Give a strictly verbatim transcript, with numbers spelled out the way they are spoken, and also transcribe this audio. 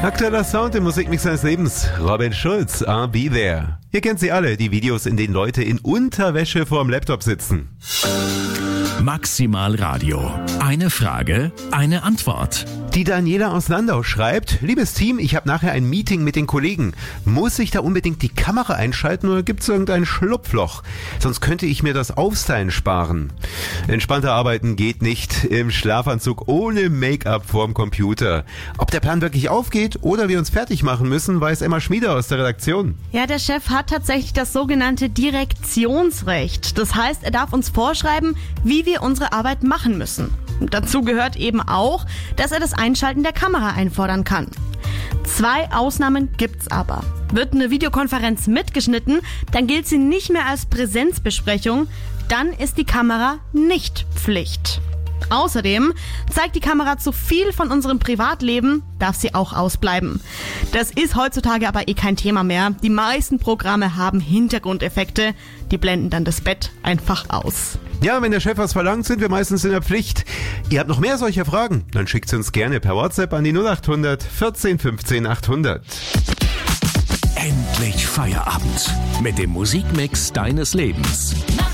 Aktueller Sound im Musikmix seines Lebens. Robin Schulz, I'll Be There. Ihr kennt sie alle, die Videos, in denen Leute in Unterwäsche vorm Laptop sitzen. Maximal Radio. Eine Frage, eine Antwort. Die Daniela aus Landau schreibt: Liebes Team, ich habe nachher ein Meeting mit den Kollegen. Muss ich da unbedingt die Kamera einschalten oder gibt es irgendein Schlupfloch? Sonst könnte ich mir das Aufstylen sparen. Entspannter arbeiten geht nicht im Schlafanzug ohne Make-up vorm Computer. Ob der Plan wirklich aufgeht oder wir uns fertig machen müssen, weiß Emma Schmieder aus der Redaktion. Ja, der Chef hat tatsächlich das sogenannte Direktionsrecht. Das heißt, er darf uns vorschreiben, wie wir unsere Arbeit machen müssen. Und dazu gehört eben auch, dass er das Einschalten der Kamera einfordern kann. Zwei Ausnahmen gibt's aber. Wird eine Videokonferenz mitgeschnitten, dann gilt sie nicht mehr als Präsenzbesprechung, dann ist die Kamera nicht Pflicht. Außerdem zeigt die Kamera zu viel von unserem Privatleben, darf sie auch ausbleiben. Das ist heutzutage aber eh kein Thema mehr. Die meisten Programme haben Hintergrundeffekte, die blenden dann das Bett einfach aus. Ja, wenn der Chef was verlangt, sind wir meistens in der Pflicht. Ihr habt noch mehr solcher Fragen? Dann schickt sie uns gerne per WhatsApp an die null acht hundert vierzehn fünfzehn achthundert. Endlich Feierabend mit dem Musikmix deines Lebens.